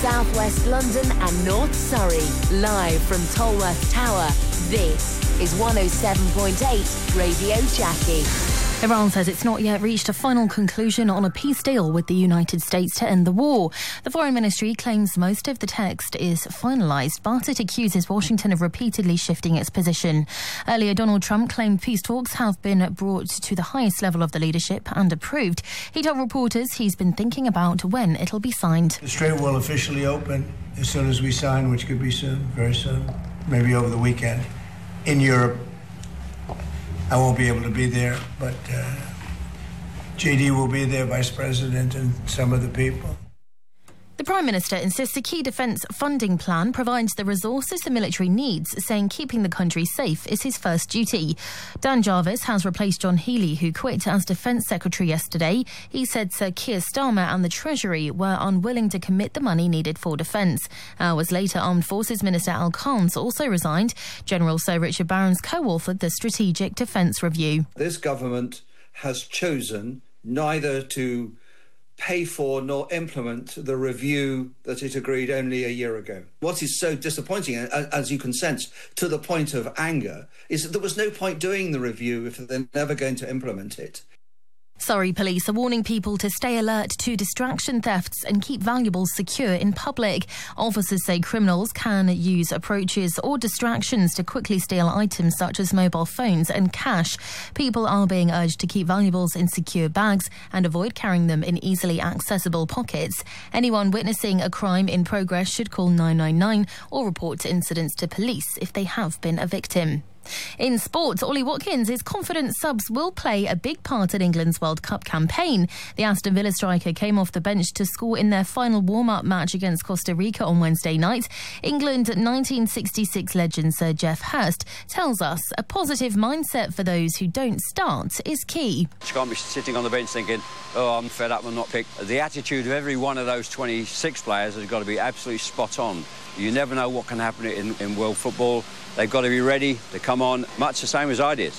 South West London and North Surrey. Live from Tolworth Tower, this is 107.8 Radio Jackie. Iran says it's not yet reached a final conclusion on a peace deal with the United States to end the war. The Foreign Ministry claims most of the text is finalised, but it accuses Washington of repeatedly shifting its position. Earlier, Donald Trump claimed peace talks have been brought to the highest level of the leadership and approved. He told reporters he's been thinking about when it'll be signed. The Strait will officially open as soon as we sign, which could be soon, very soon, maybe over the weekend. In Europe, I won't be able to be there, but JD will be there, Vice President, and some of the people. The Prime Minister insists a key defence funding plan provides the resources the military needs, saying keeping the country safe is his first duty. Dan Jarvis has replaced John Healey, who quit as Defence Secretary yesterday. He said Sir Keir Starmer and the Treasury were unwilling to commit the money needed for defence. Hours later, Armed Forces Minister Al Khans also resigned. General Sir Richard Barron's co-authored the Strategic Defence Review. This government has chosen neither to pay for nor implement the review that it agreed only a year ago. What is so disappointing, as you can sense, to the point of anger, is that there was no point doing the review if they're never going to implement it. Surrey police are warning people to stay alert to distraction thefts and keep valuables secure in public. Officers say criminals can use approaches or distractions to quickly steal items such as mobile phones and cash. People are being urged to keep valuables in secure bags and avoid carrying them in easily accessible pockets. Anyone witnessing a crime in progress should call 999 or report incidents to police if they have been a victim. In sport, Ollie Watkins is confident subs will play a big part in England's World Cup campaign. The Aston Villa striker came off the bench to score in their final warm-up match against Costa Rica on Wednesday night. England 1966 legend Sir Geoff Hurst tells us a positive mindset for those who don't start is key. You can't be sitting on the bench thinking, oh, I'm fed up, I'm not picked. The attitude of every one of those 26 players has got to be absolutely spot on. You never know what can happen in world football. They've got to be ready to come on, much the same as I did.